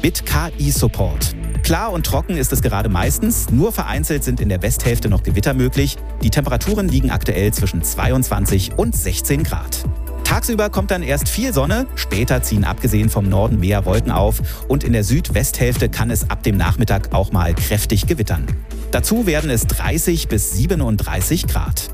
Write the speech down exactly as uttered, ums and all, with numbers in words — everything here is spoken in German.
mit K I-Support. Klar und trocken ist es gerade meistens, nur vereinzelt sind in der Westhälfte noch Gewitter möglich. Die Temperaturen liegen aktuell zwischen zweiundzwanzig und sechzehn Grad. Tagsüber kommt dann erst viel Sonne, später ziehen abgesehen vom Norden mehr Wolken auf und in der Südwesthälfte kann es ab dem Nachmittag auch mal kräftig gewittern. Dazu werden es dreißig bis siebenunddreißig Grad.